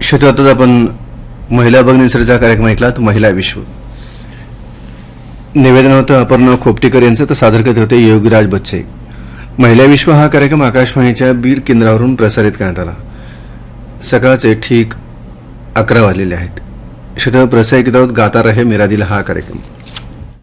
श्रोत्यातच आपण महिला भगिनींसरीचा कार्यक्रम ऐकला तो महिला विश्व. निवेदन होतं अपर्णा खोपटेकर यांचं, तर सादर करत होते योगीराज बच्चे. महिला विश्व हा कार्यक्रम आकाशवाणीच्या बीड केंद्रावरून प्रसारित करण्यात आला. सकाळचे ठीक 11 वाजलेले आहेत. श्रोत्यांनो, प्रसारित आहोत गाता रहे मेरा दिल हा कार्यक्रम.